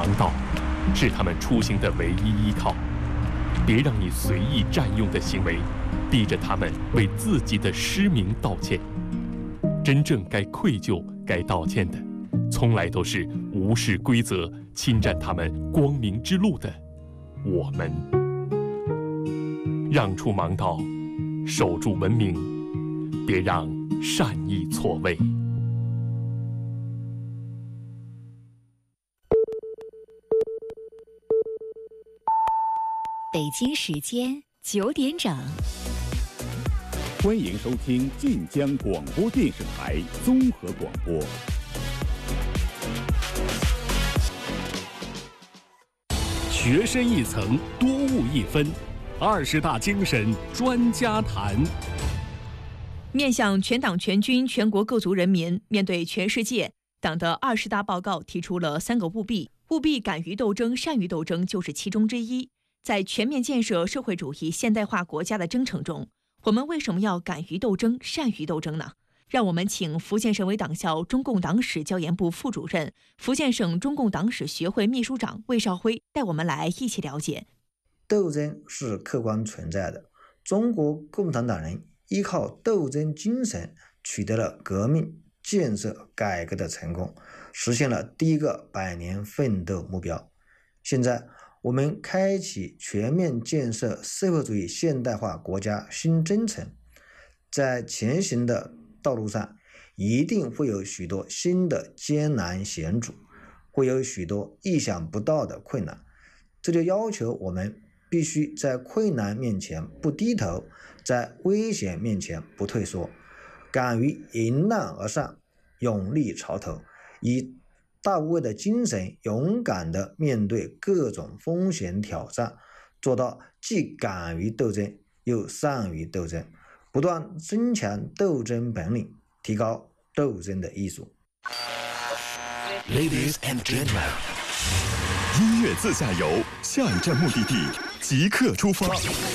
盲道是他们出行的唯一依靠。别让你随意占用的行为逼着他们为自己的失明道歉。真正该愧疚、该道歉的，从来都是无视规则、侵占他们光明之路的我们。让出盲道，守住文明，别让善意错位。 北京时间9点整， 欢迎收听晋江广播电视台综合广播。 学深一层，多悟一分，20大精神专家谈。 面向全党全军全国各族人民，面对全世界，党的20大报告提出了3个务必，务必敢于斗争、善于斗争就是其中之一。在全面建设社会主义现代化国家的征程中，我们为什么要敢于斗争、善于斗争呢？让我们请福建省委党校中共党史教研部副主任、福建省中共党史学会秘书长魏绍辉带我们来一起了解。 斗争是客观存在的，中国共产党人依靠斗争精神取得了革命、建设、改革的成功，实现了第一个100年奋斗目标。现在我们开启全面建设社会主义现代化国家新征程，在前行的道路上，一定会有许多新的艰难险阻，会有许多意想不到的困难。这就要求我们必须在困难面前不低头，在危险面前不退缩，敢于迎难而上，勇立潮头，以大无畏的精神，勇敢地面对各种风险挑战，做到既敢于斗争又善于斗争，不断增强斗争本领，提高斗争的艺术。 Ladies and gentlemen， 音乐自驾游，下一站目的地即刻出发。